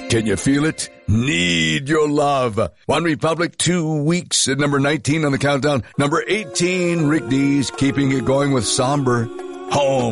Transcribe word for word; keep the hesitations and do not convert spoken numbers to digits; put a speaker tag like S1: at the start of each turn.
S1: Can you feel it? Need your love. One Republic, two weeks at number nineteen on the countdown. Number eighteen, Rick Dees, keeping it going with Somber. Home.